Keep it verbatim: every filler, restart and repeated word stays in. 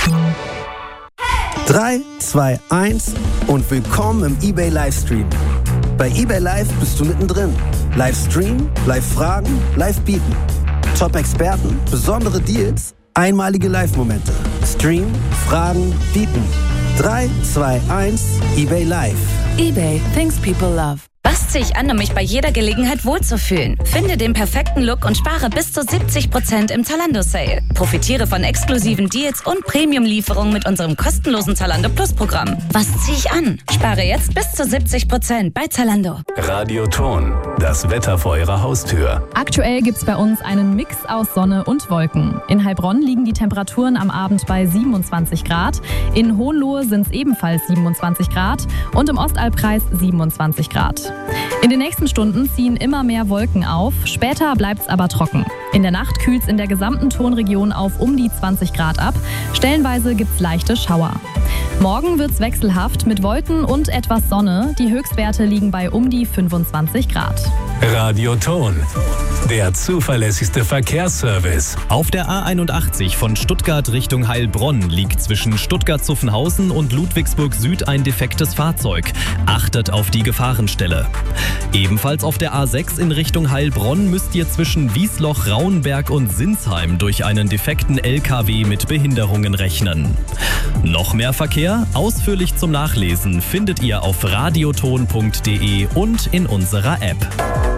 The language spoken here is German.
drei, zwei, eins und willkommen im eBay Livestream. Bei eBay Live bist du mittendrin. Livestream, Live-Fragen, Live-Bieten. Top-Experten, besondere Deals, einmalige Live-Momente. Stream, Fragen, Bieten. drei, zwei, eins, eBay Live. eBay, things people love. Was ziehe ich an, um mich bei jeder Gelegenheit wohlzufühlen? Finde den perfekten Look und spare bis zu siebzig Prozent im Zalando-Sale. Profitiere von exklusiven Deals und Premium-Lieferungen mit unserem kostenlosen Zalando Plus-Programm. Was ziehe ich an? Spare jetzt bis zu siebzig Prozent bei Zalando. Radioton, das Wetter vor Ihrer Haustür. Aktuell gibt es bei uns einen Mix aus Sonne und Wolken. In Heilbronn liegen die Temperaturen am Abend bei siebenundzwanzig Grad. In Hohenlohe sind es ebenfalls siebenundzwanzig Grad und im Ostalbkreis siebenundzwanzig Grad. In den nächsten Stunden ziehen immer mehr Wolken auf, später bleibt es aber trocken. In der Nacht kühlt es in der gesamten Tonregion auf um die zwanzig Grad ab. Stellenweise gibt es leichte Schauer. Morgen wird es wechselhaft mit Wolken und etwas Sonne. Die Höchstwerte liegen bei um die fünfundzwanzig Grad. Radioton, der zuverlässigste Verkehrsservice. Auf der A einundachtzig von Stuttgart Richtung Heilbronn liegt zwischen Stuttgart-Zuffenhausen und Ludwigsburg Süd ein defektes Fahrzeug. Achtet auf die Gefahrenstelle. Ebenfalls auf der A sechs in Richtung Heilbronn müsst ihr zwischen Wiesloch, Rauenberg und Sinsheim durch einen defekten L K W mit Behinderungen rechnen. Noch mehr Verkehr? Ausführlich zum Nachlesen findet ihr auf radioton punkt de und in unserer App.